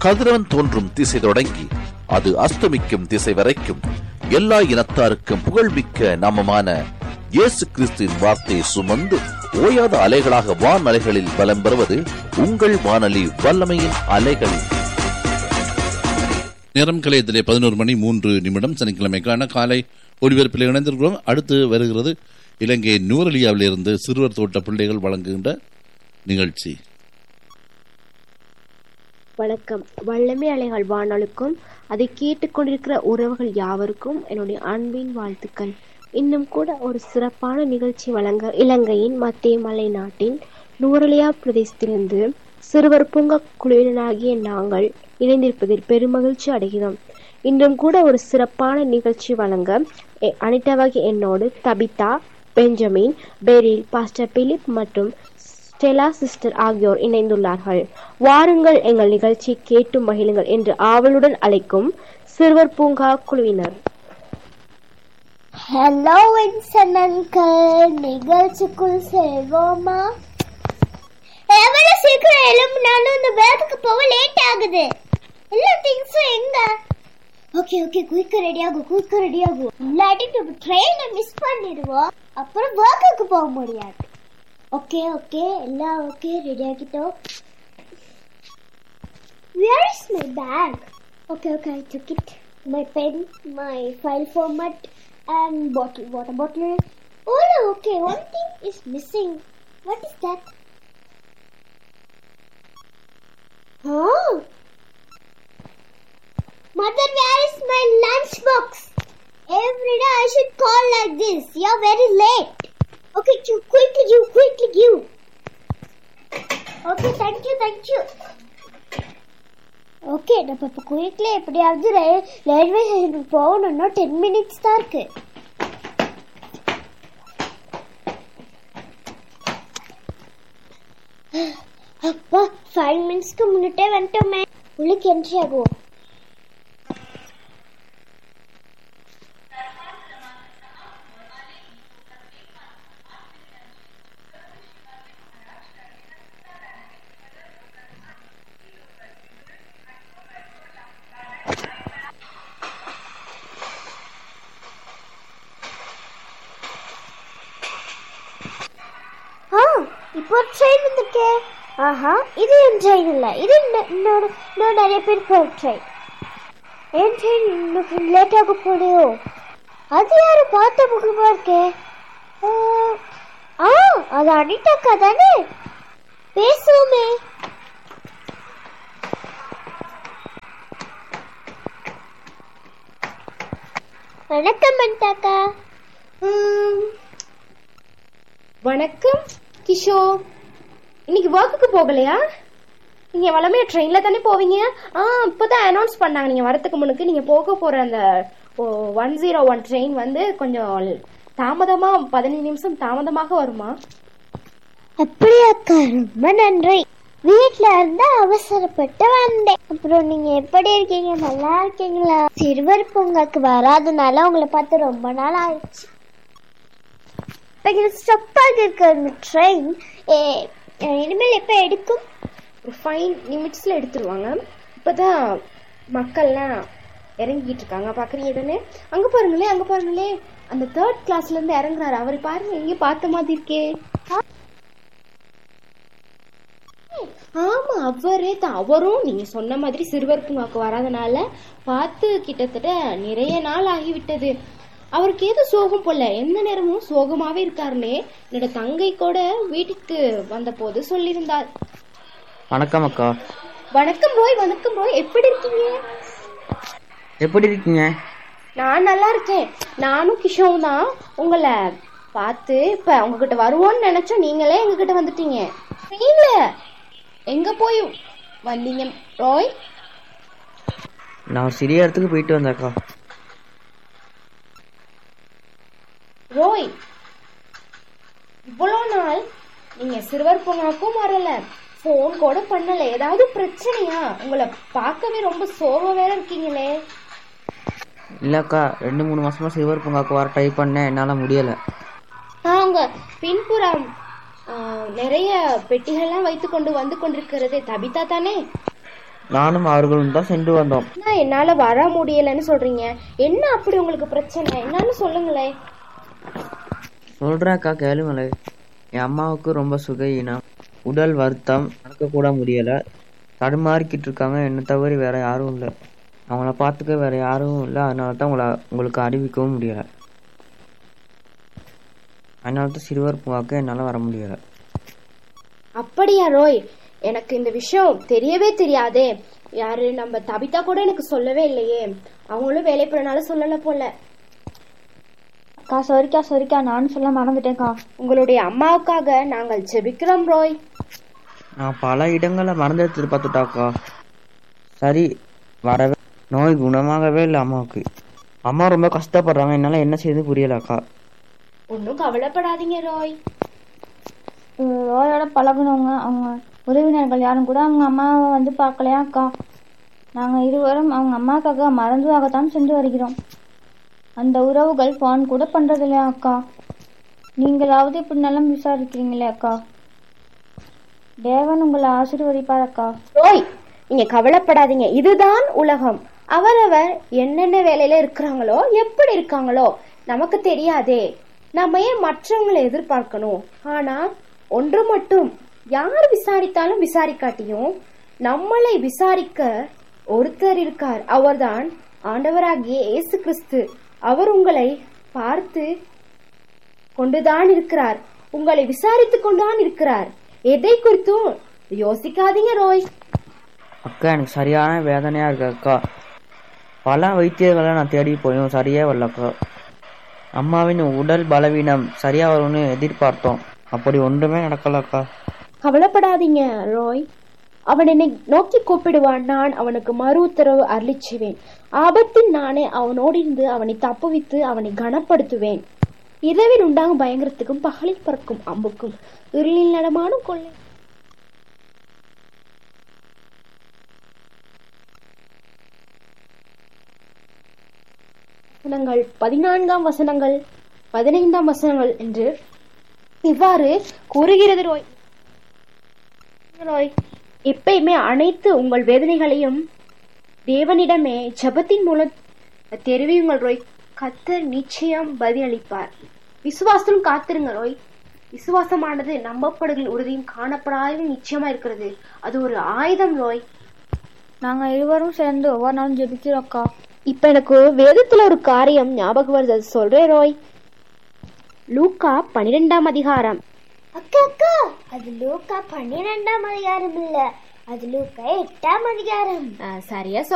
கதிரவன் தோன்றும் திசை தொடங்கி அது அஸ்தமிக்கும் திசை வரைக்கும் எல்லா இனத்தாருக்கும் புகழ்மிக்க நாமமான இயேசு கிறிஸ்துவின் வார்த்தையை சுமந்து ஓயாத அலைகளாக வான் அலைகளில் பலம் பெறுவது உங்கள் வானொலி வல்லமையின் அலைகள். நேரம் கலையத்திலே 11:03 சனிக்கிழமைக்கான காலை ஒலிபரப்பில் இணைந்திருக்கிறோம். அடுத்து வருகிறது இலங்கை நூரலியாவிலிருந்து சிறுவர் தோட்ட பிள்ளைகள் வழங்குகின்ற நிகழ்ச்சி. வணக்கம். வல்லமை அலைகள் வானொலிக்கும் அதை கேட்டுக்கொண்டிருக்கிற உறவுகள் யாவருக்கும் என்னுடைய அன்பின் வாழ்த்துக்கள். இன்னும் கூட ஒரு சிறப்பான நிகழ்ச்சி வழங்க இலங்கையின் மத்திய மலை நாட்டின் நூரலியா பிரதேசத்திலிருந்து சிறுவர் பூங்கா குழுவினராகிய நாங்கள் இணைந்திருப்பதில் பெருமகிழ்ச்சி அடைகிறோம். இன்றும் கூட ஒரு சிறப்பான நிகழ்ச்சி வழங்க அனிதாவாகி என்னோடு தபிதா, பெஞ்சமின், பெரில், பாஸ்டர் பிலிப் மற்றும் ஸ்டெலா சிஸ்டர் ஆகியோர் இணைந்துள்ளார்கள். வாருங்கள், எங்கள் நிகழ்ச்சி கேட்டு மகிழுங்கள் என்று ஆவலுடன் அழைக்கும் சிறுவர் பூங்கா குழுவினர். ஹலோ வின்சன் அங்கிள், நிகழ்ச்சிக்குள் செல்வோமா? எவ்வளவு சீக்கிரம் எழும்பினாலும் இந்த வேலைக்கு போக லேட் ஆகுது. எல்லா திங்ஸும் எங்க? ஓகே குயிக்கா ரெடி ஆகும். இல்லாட்டி நம்ம ட்ரெயினை மிஸ் பண்ணிடுவோம், அப்புறம் ஒர்க்குக்கு போக முடியாது. ஓகே எல்லாம் ஓகே, ரெடி ஆகிட்டோம். Where is my bag? Okay, I took it. My pen, my file format and water bottle. Oh no, okay, one thing is missing. What is that? Oh, Mother, where is my lunch box? Every day I should call like this. You're very late. Okay, quickly give. Okay, thank you. Okay, நம்ம இப்போ quickly எப்படியாவது railway ஸ்டேஷனுக்கு போகணும்னா 10 minutes தான் இருக்கு. அப்பா 5 minutesக்கு முன்னாடியே வந்துட்டோமே. உங்களுக்கு என்ட்ரி ஆகும். இப்போ ட்ரெயின் வந்துருக்கே. ஆஹா, இது என் ட்ரெயின் இல்லை, இது இன்னொரு நிறைய பேர் போகிற ட்ரெயின். என் ட்ரெயின் இன்னும் லேட் ஆக போலையோ? அது யாரும் பார்த்த முகமா இருக்கே. அது அனிதாக்கா தானே? பேசுவோமே. வணக்கம் அனிதாக்கா. வணக்கம் கிஷோர். இன்னைக்கு ஒர்க்குக்கு போகலையா? நீங்க வளமையா ட்ரெயின்ல தானே போவீங்க? இப்போதான் அனௌன்ஸ் பண்ணாங்க நீங்க வரதுக்கு முன்னுக்கு நீங்க போக போற அந்த 101 ட்ரெயின் வந்து கொஞ்சம் தாமதமா 15 நிமிஷம் தாமதமாக வருமா? அப்படியாக்கா, ரொம்ப நன்றி. வீட்டுல இருந்து அவசரப்பட்டு வந்தேன். அப்புறம் நீங்க எப்படி இருக்கீங்க? நல்லா இருக்கீங்களா? சிறுவர் பூங்காக்கு வராதனால உங்களை பார்த்து ரொம்ப நாள் ஆயிடுச்சு. ஸ்டப்பாக இருக்க அந்த ட்ரெயின் இனிமேல் எப்போ எடுக்கும்? ஒரு 5 நிமிஷத்துல எடுத்துருவாங்க. இப்போதான் மக்கள்லாம் இறங்கிட்டு இருக்காங்க, பார்க்குறீங்க தானே? அங்கே பாருங்களே அந்த 3rd கிளாஸ்ல இருந்து இறங்குறாரு. அவரை பாருங்க, எங்கேயும் பார்த்த மாதிரி இருக்கே. ஆமா, அவரே தான். அவரும் நீங்க சொன்ன மாதிரி சிறுவர் பூங்காக்கு வராதனால பார்த்து கிட்டத்தட்ட நிறைய நாள் ஆகிவிட்டது. அவருக்கு ஏதோ சோகம் போல, எந்த நேரமும் சோகமாவே இருக்காருன்னே என்னோட தங்கை கூட வீட்டுக்கு வந்த போது சொல்லியிருந்தார். வணக்கம் அக்கா. வணக்கம் ரோய், எப்படி இருக்கீங்க? நான் நல்லா இருக்கேன். நானும் கிஷோவும் தான் உங்களை பார்த்து இப்ப உங்ககிட்ட வருவோன்னு நினைச்சோம். நீங்களே எங்ககிட்ட வந்துட்டீங்க. இல்ல, எங்க போய் வந்தீங்க ரோய்? நான் ஒரு சிறிய இடத்துக்கு போயிட்டு வந்தேன்க்கா. ரோய், இவ்வளோ நாள் நீங்க சிறுவர் பூங்காக்கும் வரல, போன் கூட பண்ணல. ஏதாவது பிரச்சனையா? உங்களை பார்க்கவே ரொம்ப சோர்வா வேற இருக்கீங்களே. இல்லக்கா, 2-3 மாசமா சிறுவர் பூங்காக்கு வர ட்ரை பண்ணேன், என்னால முடியல. உங்க பின்புறம் நிறைய பெட்டிகள்லாம் வைத்து கொண்டு வந்து கொண்டிருக்கிறதே தபிதா தானே? நானும் அவர்களும் தான் சென்று வந்தோம். என்னால வர முடியலன்னு சொல்றீங்க, என்ன அப்படி உங்களுக்கு பிரச்சனை, என்னன்னு சொல்லுங்களேன். சொல்றேன்க்கா, கேளுங்களே. என் அம்மாவுக்கு ரொம்ப சுகையினம், உடல் வருத்தம், நடக்க கூட முடியல, தடுமாறிக்கிட்டு இருக்காங்க. என்ன தவிர வேற யாரும் இல்லை, அவங்கள பார்த்துக்க வேற யாரும் இல்லை. அதனால தான் உங்களுக்கு அறிவிக்கவும் முடியல. அதனால தான் சிறுவர் பூங்காவுக்கு என்னால் வர முடியல. அப்படியா ரோய், எனக்கு இந்த விஷயம் தெரியவே தெரியாதே. யாரு நம்ம தபிதா கூட எனக்கு சொல்லவே இல்லையே. அவங்களும் வேலை போறனால சொல்லல போல. அக்கா சரிக்கா, நானும் சொல்ல மறந்துட்டேன்க்கா. உங்களுடைய அம்மாவுக்காக நாங்கள் ஜெபிக்கிறோம் ரோய். நான் பல இடங்களை மறந்து எடுத்துட்டு பார்த்துட்டாக்கா. சரி, வரவே நோய் குணமாகவே இல்லை அம்மாவுக்கு. அம்மா ரொம்ப கஷ்டப்படுறாங்க, என்னால் என்ன செய்யுது புரியலக்கா. ஒன்னும் கவலைப்படாதீங்க ரோய். ரோயோட பழகுனவங்க, அவங்க உறவினர்கள் யாரும் கூட அவங்க அம்மாவை வந்து பார்க்கலையா அக்கா. நாங்கள் இருவரும் அவங்க அம்மாவுக்காக மறந்துவாகத்தான் சென்று வருகிறோம். அந்த உறவுகள் ஃபோன் கூட பண்றது இல்லையா அக்கா. நீங்களாவது இப்படி நலம் விசாரிக்கிறீங்களே அக்கா. தேவன் உங்களை ஆசீர்வதிப்பார் அக்கா. ரோய், நீங்க கவலைப்படாதீங்க, இதுதான் உலகம். அவரவர் என்னென்ன வேலையில இருக்கிறாங்களோ, எப்படி இருக்காங்களோ நமக்கு தெரியாதே. நம்ம ஏன் மற்றவங்களை எதிர்பார்க்கணும்? ஆனா ஒன்று மட்டும், யார் விசாரித்தாலும் விசாரிக்காட்டியும் நம்மளை விசாரிக்க ஒருத்தர் இருக்கார். அவர்தான் ஆண்டவராகிய இயேசு கிறிஸ்து. அவர் உங்களை பார்த்து கொண்டுதான் இருக்கிறார், உங்களை விசாரித்து கொண்டுதான் இருக்கிறார். எதை குறித்தும் யோசிக்காதீங்க ரோய். அக்கா, எனக்கு சரியான வேதனையா இருக்கு அக்கா. பல வைத்தியர்களை நான் தேடி போயும் சரியா வரலக்கா. அம்மாவின் உடல் பலவீனம் சரியா வரும்னு எதிர்பார்த்தோம், அப்படி ஒன்றுமே நடக்கலக்கா. கவலைப்படாதீங்க ரோய். அவன் என்னை நோக்கி கூப்பிடுவான், நான் அவனுக்கு மறு உத்தரவு அருளிச்சுவேன். ஆபத்தில் நானே அவனோடு இருந்து அவனை தப்புவித்து அவனை கனப்படுத்துவேன். இரவில் உண்டாகும் பயங்கரத்துக்கும் பகலில் பறக்கும் அம்புக்கும் இருளில் நடமாடும் கொள்ளை 14 வசனங்கள் 15 வசனங்கள் என்று இவ்வாறு கூறுகிறது ரோய். எப்பயுமே அனைத்து உங்கள் வேதனைகளையும் தேவனிடமே ஜெபத்தின் மூலம் தெரிவியுங்கள் ரோய். கர்த்தர் நிச்சயம் பதிலளிப்பார். விசுவாசம் காத்திருங்க ரோய். விசுவாசமானது நம்பப்படுகிற உறுதியும் காணப்படாத நிச்சயமா இருக்கிறது. அது ஒரு ஆயுதம் ரோய். நாங்க இருவரும் சேர்ந்து ஒவ்வொரு நாளும் ஜெபிக்கிறோம் அக்கா. இப்ப எனக்கு வேதத்துல ஒரு காரியம் ஞாபகம் வருது, அது சொல்றேன் ரோய். லூக்கா 12ஆம் அதிகாரம். அக்கா, அது லூக்கா 12ஆம் அதிகாரம் இல்ல, அது லூக்கா 8ஆம் அதிகாரம். சரியா